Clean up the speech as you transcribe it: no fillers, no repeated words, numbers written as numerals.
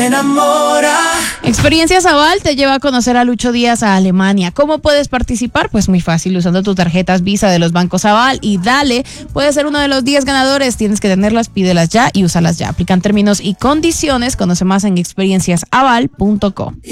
me enamora. Experiencias Aval te lleva a conocer a Lucho Díaz a Alemania. ¿Cómo puedes participar? Pues muy fácil, usando tus tarjetas Visa de los bancos Aval y dale, puedes ser uno de los 10 ganadores. Tienes que tenerlas, pídelas ya y úsalas ya. Aplican términos y condiciones. Conoce más en experienciasaval.com.